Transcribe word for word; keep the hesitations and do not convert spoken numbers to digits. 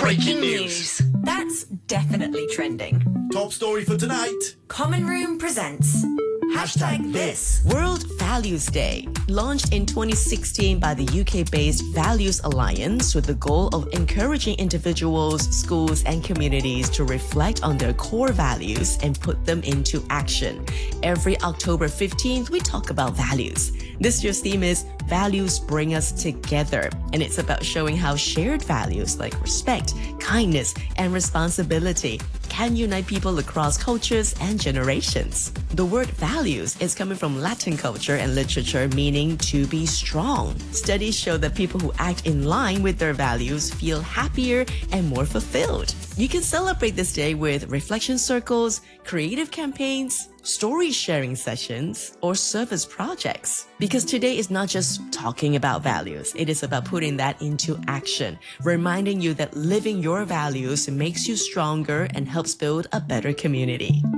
Breaking news. That's definitely trending. Top story for tonight. Common Room presents Hashtag This. World Values Day, launched in twenty sixteen by the U K-based Values Alliance with the goal of encouraging individuals, schools, and communities to reflect on their core values and put them into action. Every October fifteenth, we talk about values. This year's theme is Values Bring Us Together, and it's about showing how shared values like respect, kindness, and responsibility can unite people across cultures and generations. The word values is coming from Latin culture and literature, meaning to be strong. Studies show that people who act in line with their values feel happier and more fulfilled. You can celebrate this day with reflection circles, creative campaigns, story sharing sessions, or service projects. Because today is not just talking about values, it is about putting that into action, reminding you that living your values makes you stronger and helps build a better community.